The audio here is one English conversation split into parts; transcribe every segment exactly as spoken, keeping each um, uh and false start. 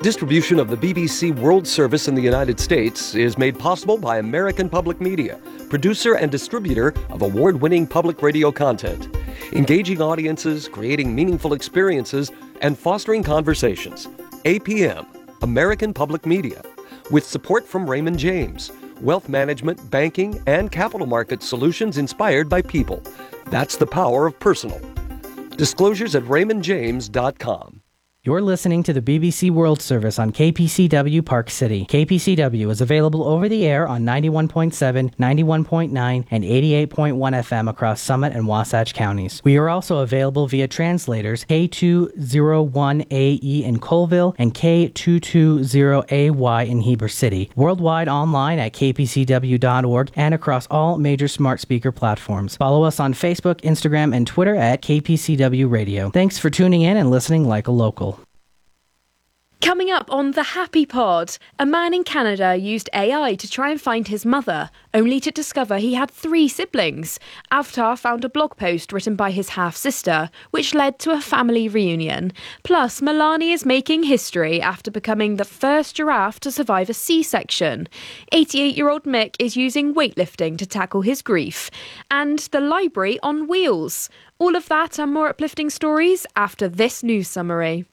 Distribution of the B B C World Service in the United States is made possible by American Public Media, producer and distributor of award-winning public radio content, engaging audiences, creating meaningful experiences, and fostering conversations. A P M, American Public Media, with support from Raymond James, wealth management, banking, and capital market solutions inspired by people. That's the power of personal. Disclosures at raymond james dot com. You're listening to the B B C World Service on K P C W Park City. K P C W is available over the air on ninety-one point seven, ninety-one point nine, and eighty-eight point one F M across Summit and Wasatch counties. We are also available via translators K two oh one A E in Colville and K two twenty A Y in Heber City. Worldwide online at k p c w dot org and across all major smart speaker platforms. Follow us on Facebook, Instagram, and Twitter at K P C W Radio. Thanks for tuning in and listening like a local. Coming up on The Happy Pod, a man in Canada used A I to try and find his mother, only to discover he had three siblings. Avatar found a blog post written by his half-sister, which led to a family reunion. Plus, Milani is making history after becoming the first giraffe to survive a C-section. eighty-eight-year-old Mick is using weightlifting to tackle his grief. And the library on wheels. All of that and more uplifting stories after this news summary.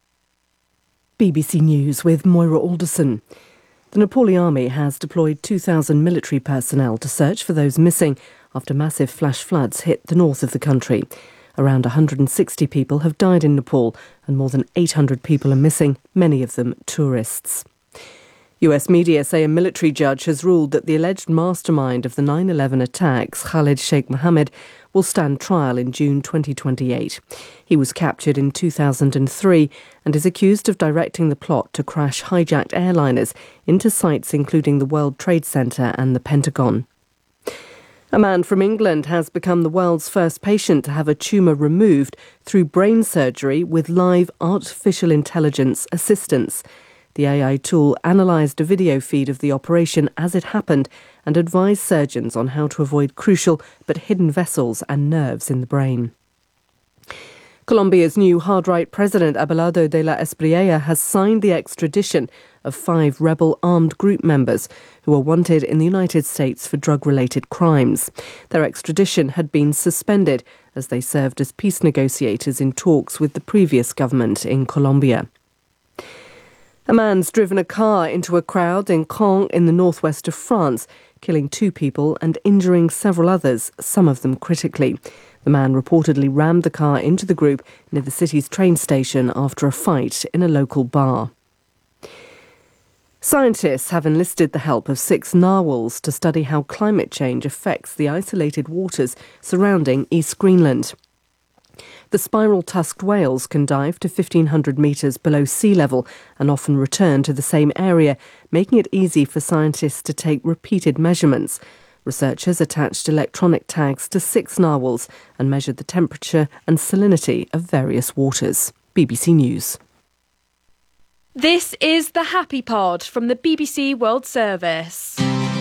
B B C News with Moira Alderson. The Nepali Army has deployed two thousand military personnel to search for those missing after massive flash floods hit the north of the country. Around one hundred sixty people have died in Nepal and more than eight hundred people are missing, many of them tourists. U S media say a military judge has ruled that the alleged mastermind of the nine eleven attacks, Khalid Sheikh Mohammed, will stand trial in June twenty twenty-eight. He was captured in two thousand three and is accused of directing the plot to crash hijacked airliners into sites including the World Trade Center and the Pentagon. A man from England has become the world's first patient to have a tumour removed through brain surgery with live artificial intelligence assistance. The A I tool analysed a video feed of the operation as it happened and advised surgeons on how to avoid crucial but hidden vessels and nerves in the brain. Colombia's new hard-right president, Abelardo de la Espriella, has signed the extradition of five rebel armed group members who are wanted in the United States for drug-related crimes. Their extradition had been suspended as they served as peace negotiators in talks with the previous government in Colombia. A man's driven a car into a crowd in Caen in the northwest of France, killing two people and injuring several others, some of them critically. The man reportedly rammed the car into the group near the city's train station after a fight in a local bar. Scientists have enlisted the help of six narwhals to study how climate change affects the isolated waters surrounding East Greenland. The spiral-tusked whales can dive to fifteen hundred metres below sea level and often return to the same area, making it easy for scientists to take repeated measurements. Researchers attached electronic tags to six narwhals and measured the temperature and salinity of various waters. B B C News. This is The Happy Pod from the B B C World Service.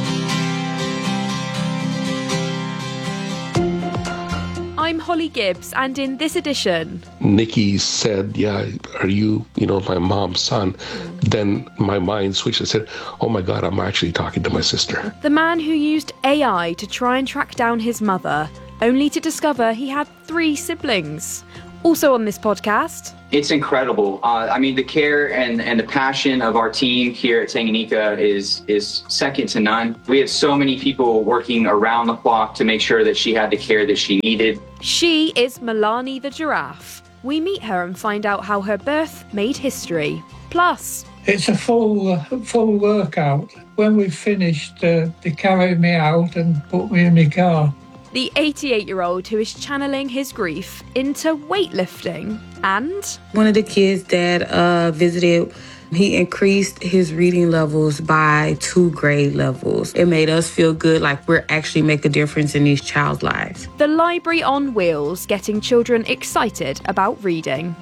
I'm Holly Gibbs, and in this edition... Nikki said, yeah, are you, you know, my mom's son? Then my mind switched and said, oh my God, I'm actually talking to my sister. The man who used A I to try and track down his mother, only to discover he had three siblings. Also on this podcast... It's incredible. Uh, I mean, the care and, and the passion of our team here at Tanganyika is is second to none. We had so many people working around the clock to make sure that she had the care that she needed. She is Milani the giraffe. We meet her and find out how her birth made history. Plus... It's a full uh, full workout. When we finished, uh, they carried me out and put me in my car. The eighty-eight-year-old who is channeling his grief into weightlifting. And one of the kids that uh, visited, he increased his reading levels by two grade levels. It made us feel good, like we're actually make a difference in these child's lives. The library on wheels, getting children excited about reading.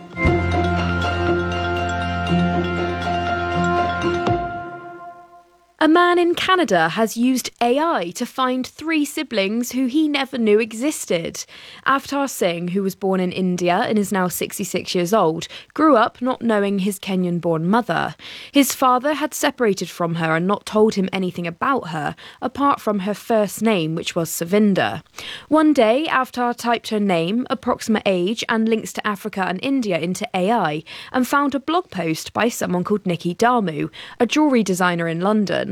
A man in Canada has used A I to find three siblings who he never knew existed. Avtar Singh, who was born in India and is now sixty-six years old, grew up not knowing his Kenyan-born mother. His father had separated from her and not told him anything about her, apart from her first name, which was Savinder. One day, Avtar typed her name, approximate age, and links to Africa and India into A I, and found a blog post by someone called Nikki Damu, a jewellery designer in London.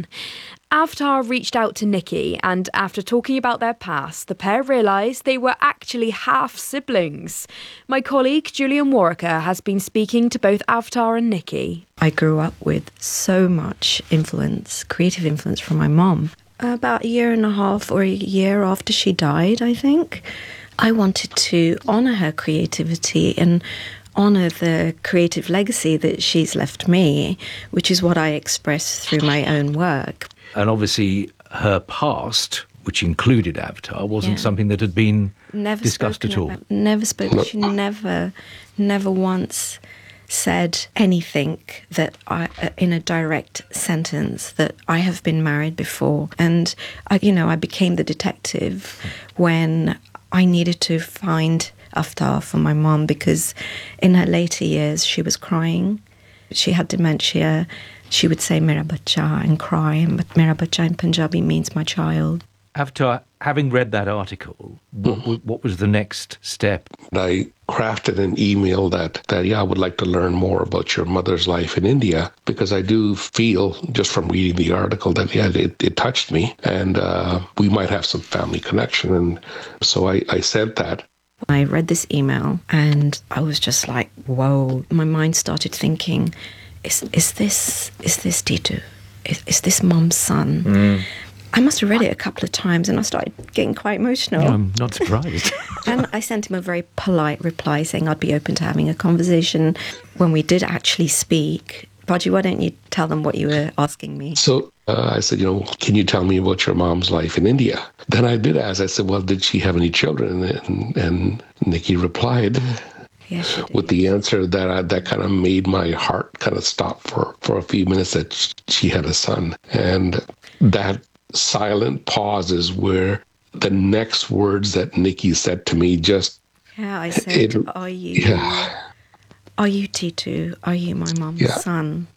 Avtar reached out to Nikki, and after talking about their past, the pair realised they were actually half-siblings. My colleague Julian Warwicker has been speaking to both Avtar and Nikki. I grew up with so much influence, creative influence from my mom. About a year and a half or a year after she died, I think, I wanted to honour her creativity and honour the creative legacy that she's left me, which is what I express through my own work. And obviously her past, which included Avtar, wasn't Yeah. something that had been Never discussed at all. About, never spoken. She never, never once said anything that I, uh, in a direct sentence, that I have been married before. And, I, you know, I became the detective when I needed to find Avtar for my mom, because in her later years she was crying. She had dementia. She would say "mera bacha" and cry, but "mera bacha" in Punjabi means my child. Avtar, having read that article, what, mm. what was the next step? I crafted an email that, that, yeah, I would like to learn more about your mother's life in India, because I do feel, just from reading the article, that, yeah, it, it touched me, and uh, we might have some family connection. And so I, I sent that. I read this email and I was just like, whoa. My mind started thinking, is is this is this Titu? Is, is this Mum's son? Mm. I must have read it a couple of times and I started getting quite emotional. No, I'm not surprised. And I sent him a very polite reply saying I'd be open to having a conversation. When we did actually speak, Baji, why don't you tell them what you were asking me? So uh, I said, you know, can you tell me about your mom's life in India? Then I did ask, I said, well, did she have any children? And, and Nikki replied yes, with the answer that I, that kind of made my heart kind of stop for, for a few minutes, that she had a son. And that silent pause is where the next words that Nikki said to me just... Yeah, I said, it, are you... Yeah. Are you Titu? Are you my mom's yeah. son?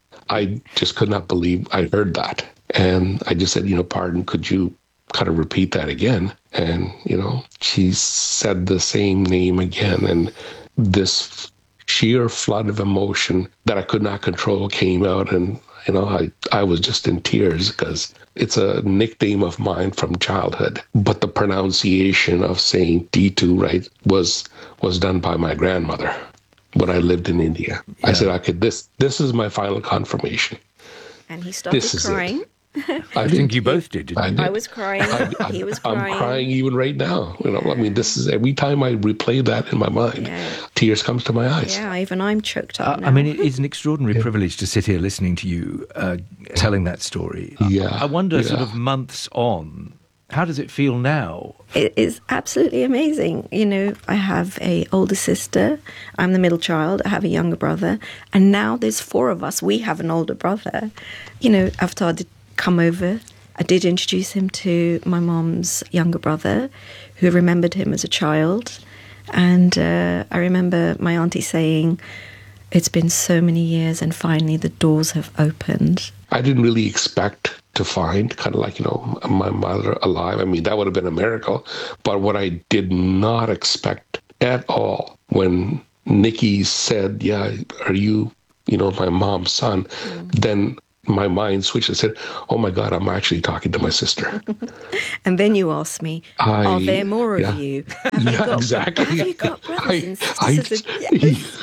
I just could not believe I heard that. And I just said, you know, pardon, could you kind of repeat that again? And, you know, she said the same name again. And this sheer flood of emotion that I could not control came out. And, you know, I, I was just in tears, because it's a nickname of mine from childhood. But the pronunciation of saying Titu, right, was was done by my grandmother when I lived in India. Yeah. I said, okay, this this is my final confirmation. And he started this crying. I think you both did, didn't I you? did. I was crying. I, I, he was crying. I'm crying even right now. You know, I mean, this is every time I replay that in my mind, yeah. tears comes to my eyes. Yeah, even I'm choked up uh, now. I mean, it is an extraordinary yeah. privilege to sit here listening to you uh, telling that story. Yeah. I, I wonder, yeah. sort of months on, how does it feel now? It is absolutely amazing. You know, I have a older sister. I'm the middle child. I have a younger brother. And now there's four of us. We have an older brother. You know, Avtar did come over. I did introduce him to my mom's younger brother, who remembered him as a child. And uh, I remember my auntie saying, it's been so many years and finally the doors have opened. I didn't really expect to find kind of like, you know, my mother alive. I mean, that would have been a miracle. But what I did not expect at all, when Nikki said, yeah, are you, you know, my mom's son? Mm. Then my mind switched and said, oh my God, I'm actually talking to my sister. And then you asked me, I, are there more yeah. of you? Have yeah, you got, exactly. Have you got brothers I, and sisters? I, I said, yes.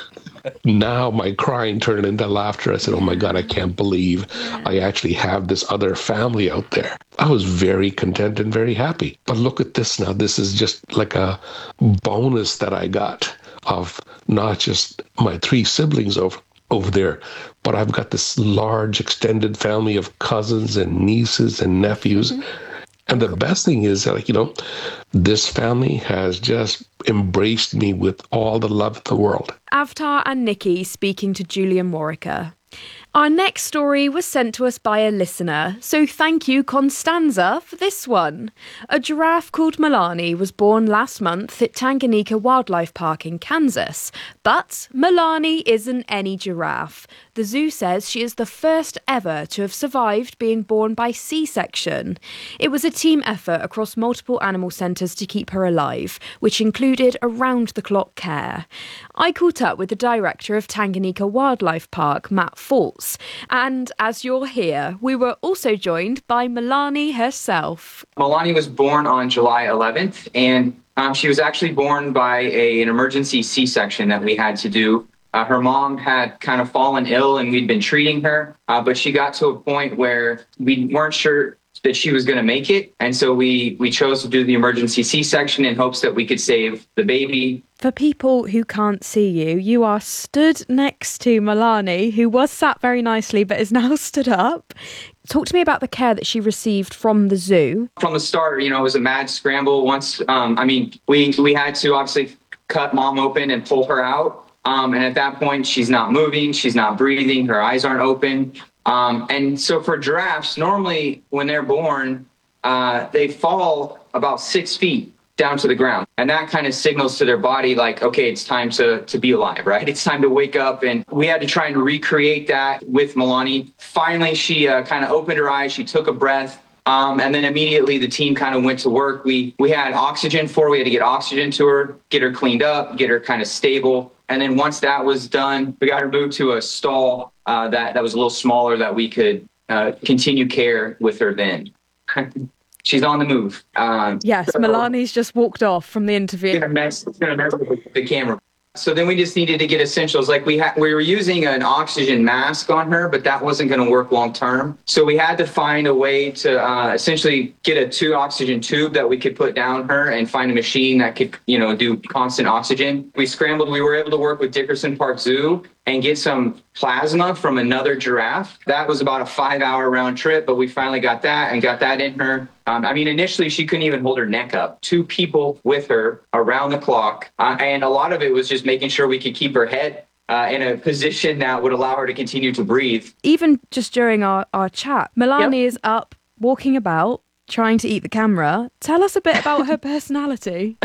Now my crying turned into laughter. I said, oh my God, I can't believe yeah. I actually have this other family out there. I was very content and very happy. But look at this now. This is just like a bonus that I got of not just my three siblings over, over there, but I've got this large extended family of cousins and nieces and nephews. Mm-hmm. And the best thing is that, like, you know, this family has just embraced me with all the love of the world. Avtar and Nikki speaking to Julian Warwicker. Our next story was sent to us by a listener, so thank you, Constanza, for this one. A giraffe called Milani was born last month at Tanganyika Wildlife Park in Kansas. But Milani isn't any giraffe. The zoo says she is the first ever to have survived being born by C-section. It was a team effort across multiple animal centres to keep her alive, which included around-the-clock care. I caught up with the director of Tanganyika Wildlife Park, Matt Fultz. And as you'll hear, we were also joined by Milani herself. Milani was born on July eleventh, and um, she was actually born by a, an emergency C-section that we had to do. Uh, her mom had kind of fallen ill, and we'd been treating her, uh, but she got to a point where we weren't sure that she was going to make it. And so we, we chose to do the emergency C-section in hopes that we could save the baby. For people who can't see you, you are stood next to Milani, who was sat very nicely but is now stood up. Talk to me about the care that she received from the zoo. From the start, you know, it was a mad scramble. Once, um, I mean, we, we had to obviously cut mom open and pull her out. Um, and at that point, she's not moving, she's not breathing, her eyes aren't open. Um, and so for giraffes, normally when they're born, uh, they fall about six feet down to the ground. And that kind of signals to their body like, okay, it's time to, to be alive, right? It's time to wake up. And we had to try and recreate that with Milani. Finally, she uh, kind of opened her eyes. She took a breath. Um, and then immediately the team kind of went to work. We, we had oxygen for her. We had to get oxygen to her, get her cleaned up, get her kind of stable. And then once that was done, we got her moved to a stall uh, that, that was a little smaller that we could uh, continue care with her then. She's on the move. Um, yes, so Milani's just walked off from the interview. It's gonna mess, it's gonna mess with the camera. So then we just needed to get essentials. Like we had, we were using an oxygen mask on her, but that wasn't going to work long term. So we had to find a way to uh, essentially get a two oxygen tube that we could put down her and find a machine that could, you know, do constant oxygen. We scrambled. We were able to work with Dickerson Park Zoo and get some plasma from another giraffe. That was about a five hour round trip, but we finally got that and got that in her. Um, I mean, initially she couldn't even hold her neck up. Two people with her around the clock. Uh, and a lot of it was just making sure we could keep her head uh, in a position that would allow her to continue to breathe. Even just during our, our chat, Milani yep. is up, walking about, trying to eat the camera. Tell us a bit about her personality.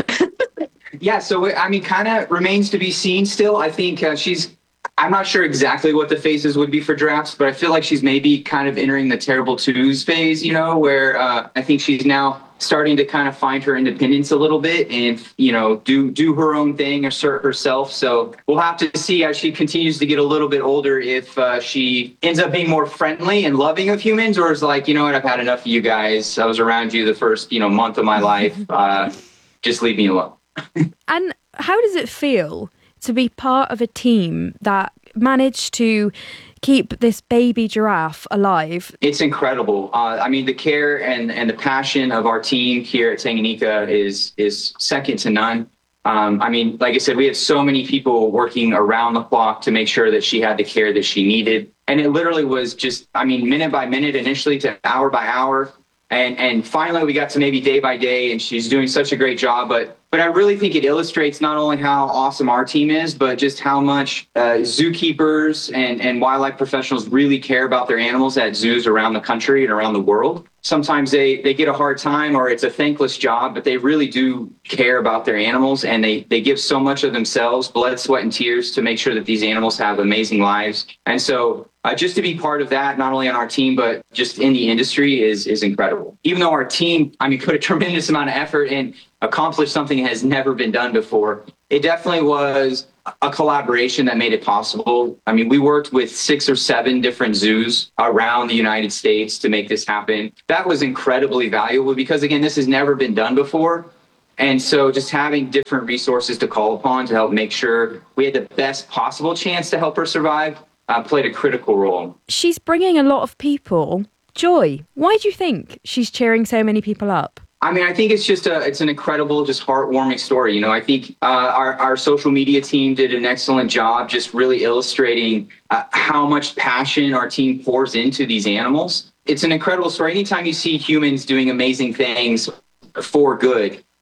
Yeah, so I mean, kind of remains to be seen still. I think uh, she's, I'm not sure exactly what the phases would be for giraffes, but I feel like she's maybe kind of entering the terrible twos phase, you know, where uh, I think she's now starting to kind of find her independence a little bit and, you know, do do her own thing, assert herself. So we'll have to see as she continues to get a little bit older if uh, she ends up being more friendly and loving of humans, or is like, you know what, I've had enough of you guys. I was around you the first, you know, month of my life. Uh, just leave me alone. And how does it feel to be part of a team that managed to keep this baby giraffe alive? It's incredible. Uh, I mean, the care and, and the passion of our team here at Tanganyika is is second to none. Um, I mean, like I said, we had so many people working around the clock to make sure that she had the care that she needed. And it literally was just, I mean, minute by minute initially to hour by hour. And and finally, we got to maybe day by day, and she's doing such a great job. But but I really think it illustrates not only how awesome our team is, but just how much uh, zookeepers and, and wildlife professionals really care about their animals at zoos around the country and around the world. Sometimes they, they get a hard time or it's a thankless job, but they really do care about their animals, and they, they give so much of themselves, blood, sweat, and tears to make sure that these animals have amazing lives. And so Uh, just to be part of that, not only on our team, but just in the industry is is incredible. Even though our team, I mean, put a tremendous amount of effort and accomplished something that has never been done before, it definitely was a collaboration that made it possible. I mean, we worked with six or seven different zoos around the United States to make this happen. That was incredibly valuable because, again, this has never been done before. And so just having different resources to call upon to help make sure we had the best possible chance to help her survive Uh, played a critical role. She's bringing a lot of people joy. Why do you think she's cheering so many people up? I mean, I think it's just a, it's an incredible, just heartwarming story. You know, I think uh, our, our social media team did an excellent job just really illustrating uh, how much passion our team pours into these animals. It's an incredible story. Anytime you see humans doing amazing things for good,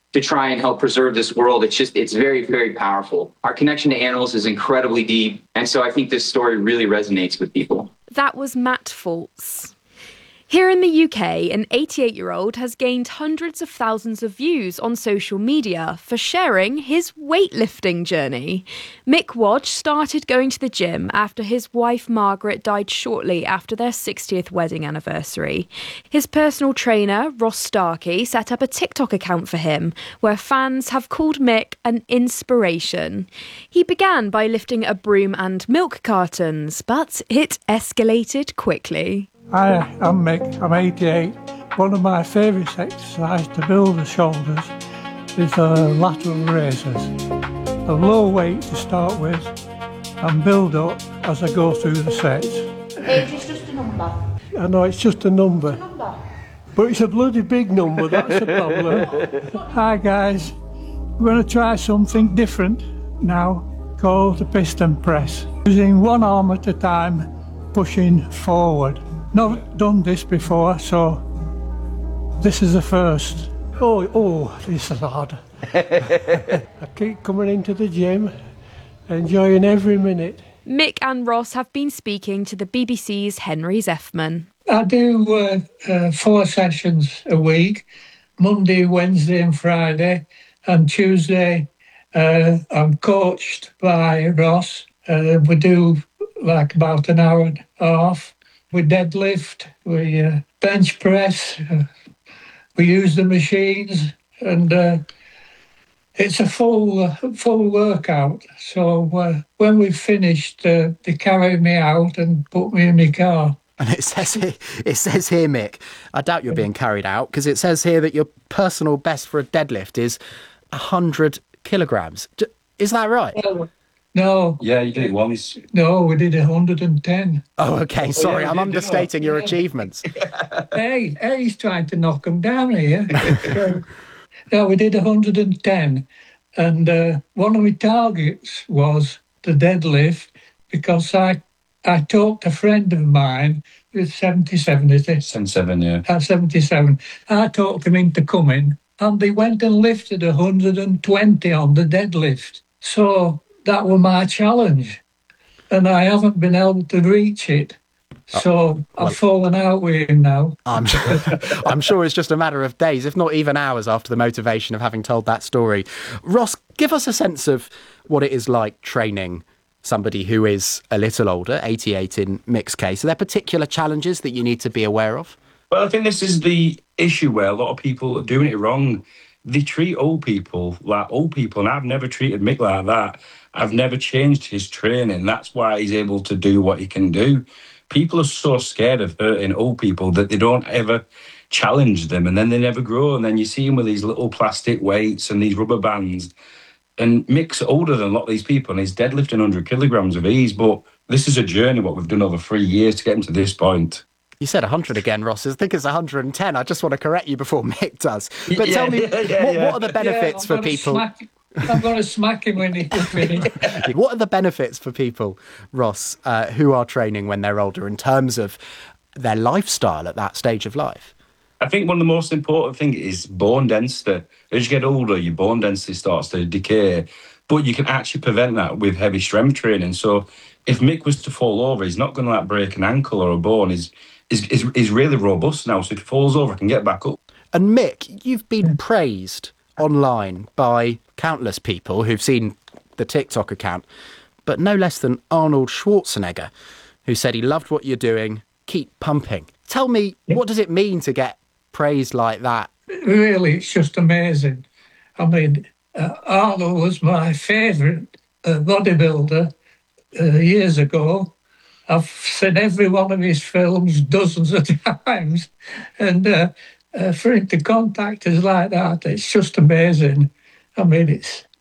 to try and help preserve this world. It's just, it's very, very powerful. Our connection to animals is incredibly deep. And so I think this story really resonates with people. That was Matt Fultz. Here in the U K, an eighty-eight-year-old has gained hundreds of thousands of views on social media for sharing his weightlifting journey. Mick Wadge started going to the gym after his wife Margaret died shortly after their sixtieth wedding anniversary. His personal trainer, Ross Starkey, set up a TikTok account for him, where fans have called Mick an inspiration. He began by lifting a broom and milk cartons, but it escalated quickly. Hi, I'm Mick, I'm eighty-eight. One of my favourite exercises to build the shoulders is uh, lateral raises. A low weight to start with and build up as I go through the sets. Age is just a number. I know it's just a number, It's a number. but it's a bloody big number, that's the problem. Hi guys, we're going to try something different now called the piston press. Using one arm at a time, pushing forward. Not done this before, so this is the first. Oh, oh, this is hard. I keep coming into the gym, enjoying every minute. Mick and Ross have been speaking to the B B C's Henry Zeffman. I do uh, uh, four sessions a week, Monday, Wednesday and Friday, and Tuesday uh, I'm coached by Ross. Uh, we do like about an hour and a half. We deadlift, we uh, bench press, uh, we use the machines, and uh, it's a full uh, full workout. So uh, when we've finished, uh, they carry me out and put me in my car. And it says here, it says here, Mick, I doubt you're being carried out, because it says here that your personal best for a deadlift is one hundred kilograms. D- is that right? No. No. Yeah, you did once. No, we did one hundred ten. Oh, OK, sorry, Oh, yeah, I'm you did, understating your yeah. achievements. Hey, hey, he's trying to knock them down here. So, no, we did one hundred ten. And uh, one of my targets was the deadlift, because I I talked a friend of mine who's seventy-seven, is it? seventy-seven, yeah. At seventy-seven. I talked him into coming, and they went and lifted one hundred twenty on the deadlift. So that was my challenge, and I haven't been able to reach it. So well, I've fallen out with him now. I'm sure, I'm sure it's just a matter of days, if not even hours, after the motivation of having told that story. Ross, give us a sense of what it is like training somebody who is a little older, eighty-eight in Mick's case. Are there particular challenges that you need to be aware of? Well, I think this is the issue where a lot of people are doing it wrong. They treat old people like old people, and I've never treated Mick like that. I've never changed his training. That's why he's able to do what he can do. People are so scared of hurting old people that they don't ever challenge them, and then they never grow. And then you see him with these little plastic weights and these rubber bands. And Mick's older than a lot of these people, and he's deadlifting one hundred kilograms of ease. But this is a journey, what we've done over three years to get him to this point. You said one hundred again, Ross. I think it's one hundred ten. I just want to correct you before Mick does. But Yeah, tell me, yeah, yeah, what, yeah. what are the benefits Yeah, for I'm gonna people? Smack, I'm going to smack him when he's finished. What are the benefits for people, Ross, uh, who are training when they're older in terms of their lifestyle at that stage of life? I think one of the most important things is bone density. As you get older, your bone density starts to decay, but you can actually prevent that with heavy strength training. So if Mick was to fall over, he's not going to like break an ankle or a bone. He's, he's, he's, he's really robust now, so if he falls over, he can get back up. And Mick, you've been praised online by countless people who've seen the TikTok account, but no less than Arnold Schwarzenegger, who said he loved what you're doing, keep pumping. Tell me, what does it mean to get praised like that? Really, it's just amazing. I mean, uh, Arnold was my favourite uh, bodybuilder uh, years ago. I've seen every one of his films dozens of times, and uh, uh, for him to contact us like that, it's just amazing. I mean, it's